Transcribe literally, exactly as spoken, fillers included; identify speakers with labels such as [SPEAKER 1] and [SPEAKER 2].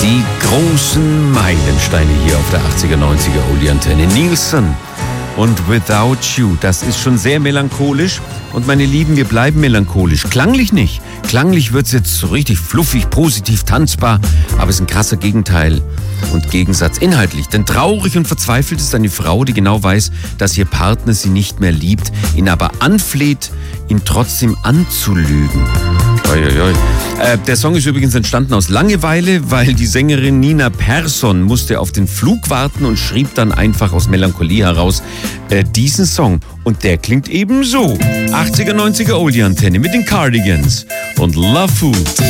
[SPEAKER 1] Die großen Meilensteine hier auf der achtziger, neunziger Oldie-Antenne. Nielsen und Without You, das ist schon sehr melancholisch. Und meine Lieben, wir bleiben melancholisch. Klanglich nicht. Klanglich wird es jetzt so richtig fluffig, positiv, tanzbar. Aber es ist ein krasser Gegenteil und Gegensatz inhaltlich. Denn traurig und verzweifelt ist eine Frau, die genau weiß, dass ihr Partner sie nicht mehr liebt, ihn aber anfleht, ihn trotzdem anzulügen. Uiuiui. Äh, der Song ist übrigens entstanden aus Langeweile, weil die Sängerin Nina Persson musste auf den Flug warten und schrieb dann einfach aus Melancholie heraus äh, diesen Song. Und der klingt eben so. achtziger, neunziger Oldie-Antenne mit den Cardigans und Love Food.